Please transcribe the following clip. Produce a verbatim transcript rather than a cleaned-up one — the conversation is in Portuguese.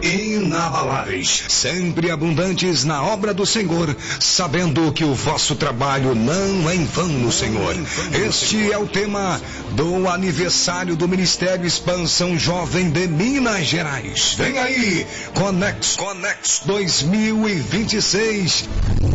inabaláveis, sempre abundantes na obra do Senhor, sabendo que o vosso trabalho não é em vão no Senhor. Este é o tema do aniversário do Ministério Expansão Jovem de Minas Gerais. Vem aí, Conex, Conex dois mil e vinte e seis.